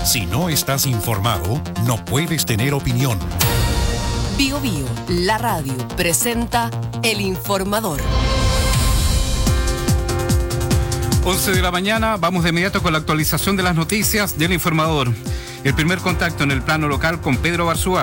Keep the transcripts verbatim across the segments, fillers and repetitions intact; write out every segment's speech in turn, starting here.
Si no estás informado, no puedes tener opinión. Bio Bio, la radio, presenta El Informador. once de la mañana, vamos de inmediato con la actualización de las noticias del Informador. El primer contacto en el plano local con Pedro Barzúa.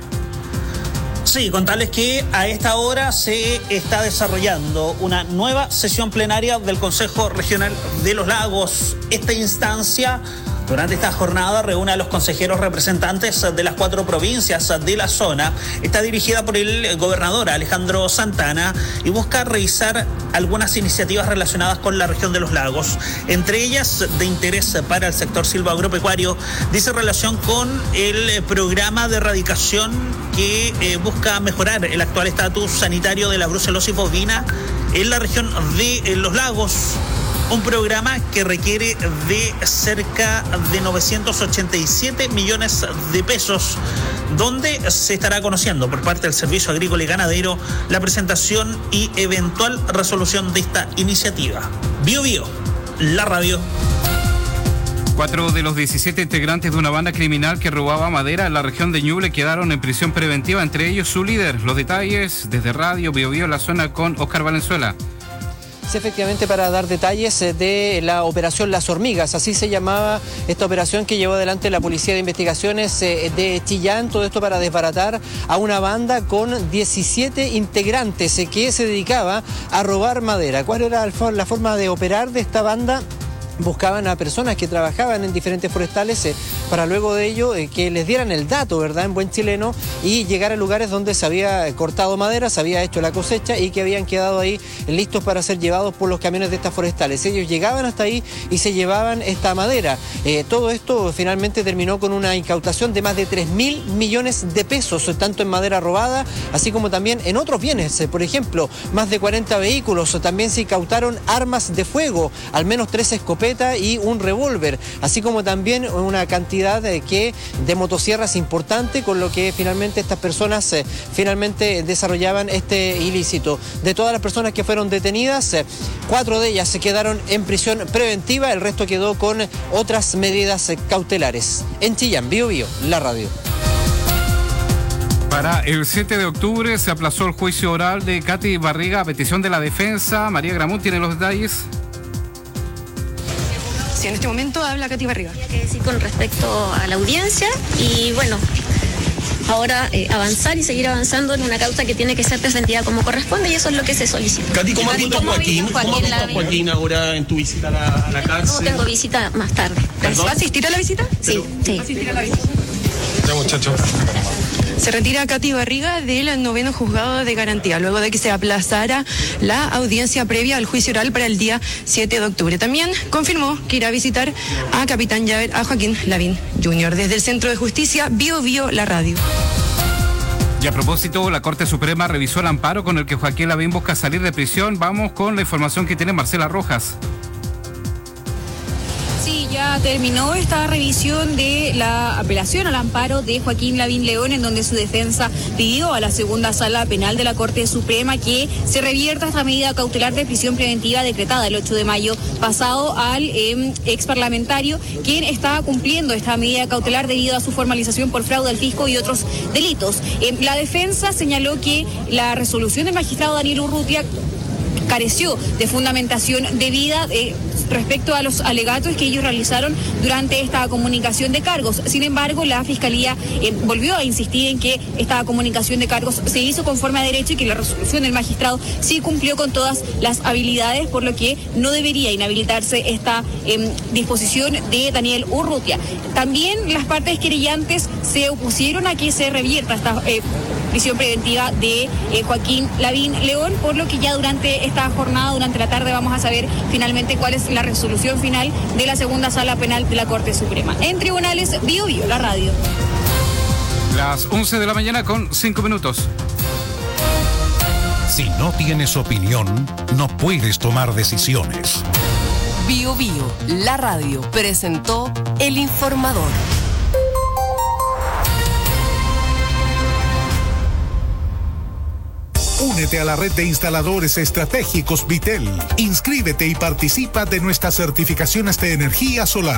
Sí, contarles que a esta hora se está desarrollando una nueva sesión plenaria del Consejo Regional de los Lagos. Esta instancia, durante esta jornada, reúne a los consejeros representantes de las cuatro provincias de la zona. Está dirigida por el gobernador Alejandro Santana y busca revisar algunas iniciativas relacionadas con la región de los lagos. Entre ellas, de interés para el sector silvagropecuario, dice relación con el programa de erradicación que eh, busca mejorar el actual estatus sanitario de la brucelosis bovina en la región de eh, los lagos. Un programa que requiere de cerca de novecientos ochenta y siete millones de pesos, donde se estará conociendo por parte del Servicio Agrícola y Ganadero la presentación y eventual resolución de esta iniciativa. Bio Bio, la radio. Cuatro de los diecisiete integrantes de una banda criminal que robaba madera en la región de Ñuble quedaron en prisión preventiva, entre ellos su líder. Los detalles desde Radio Bio Bio, la zona, con Oscar Valenzuela. Sí, efectivamente, para dar detalles de la operación Las Hormigas, así se llamaba esta operación que llevó adelante la Policía de Investigaciones de Chillán, todo esto para desbaratar a una banda con diecisiete integrantes que se dedicaba a robar madera. ¿Cuál era la forma de operar de esta banda? Buscaban a personas que trabajaban en diferentes forestales eh, para luego de ello eh, que les dieran el dato, ¿verdad?, en buen chileno, y llegar a lugares donde se había cortado madera, se había hecho la cosecha y que habían quedado ahí listos para ser llevados por los camiones de estas forestales. Ellos llegaban hasta ahí y se llevaban esta madera. Eh, todo esto finalmente terminó con una incautación de más de tres mil millones de pesos, tanto en madera robada, así como también en otros bienes. Eh, por ejemplo, más de cuarenta vehículos, también se incautaron armas de fuego, al menos tres escopetas y un revólver, así como también una cantidad de, que, de motosierras importante, con lo que finalmente estas personas eh, finalmente desarrollaban este ilícito. De todas las personas que fueron detenidas, eh, cuatro de ellas se quedaron en prisión preventiva, el resto quedó con otras medidas eh, cautelares. En Chillán, Bio Bio, la radio. Para el siete de octubre se aplazó el juicio oral de Katy Barriga a petición de la defensa. María Gramún tiene los detalles. En este momento habla Katy Barriga. Había que decir con respecto a la audiencia y bueno, ahora eh, avanzar y seguir avanzando en una causa que tiene que ser defendida como corresponde, y eso es lo que se solicita. Katy, ¿cómo ha visto Joaquín? ¿Cómo ha visto a Joaquín ahora en tu visita a la, a la cárcel? No, tengo visita más tarde. ¿Va a asistir a la visita? Sí, sí. ¿Va a asistir a la visita? Ya, muchachos. Se retira Katy Barriga del noveno juzgado de garantía, luego de que se aplazara la audiencia previa al juicio oral para el día siete de octubre. También confirmó que irá a visitar a Capitán Llaver, a Joaquín Lavín junior Desde el Centro de Justicia, Bio Bio, la radio. Y a propósito, la Corte Suprema revisó el amparo con el que Joaquín Lavín busca salir de prisión. Vamos con la información que tiene Marcela Rojas. Sí, ya terminó esta revisión de la apelación al amparo de Joaquín Lavín León, en donde su defensa pidió a la segunda sala penal de la Corte Suprema que se revierta esta medida cautelar de prisión preventiva decretada el ocho de mayo pasado al eh, ex parlamentario, quien estaba cumpliendo esta medida cautelar debido a su formalización por fraude al fisco y otros delitos. Eh, la defensa señaló que la resolución del magistrado Daniel Urrutia careció de fundamentación debida eh, respecto a los alegatos que ellos realizaron durante esta comunicación de cargos. Sin embargo, la Fiscalía eh, volvió a insistir en que esta comunicación de cargos se hizo conforme a derecho y que la resolución del magistrado sí cumplió con todas las habilidades, por lo que no debería inhabilitarse esta eh, disposición de Daniel Urrutia. También las partes querellantes se opusieron a que se revierta esta eh, prisión preventiva de eh, Joaquín Lavín León, por lo que ya durante esta jornada, durante la tarde, vamos a saber finalmente cuál es la resolución final de la segunda sala penal de la Corte Suprema. En tribunales, Bio Bio, la radio. Las once de la mañana con cinco minutos. Si no tienes opinión, no puedes tomar decisiones. Bio Bio, la radio, presentó El Informador. Únete a la red de instaladores estratégicos Vitel. Inscríbete y participa de nuestras certificaciones de energía solar.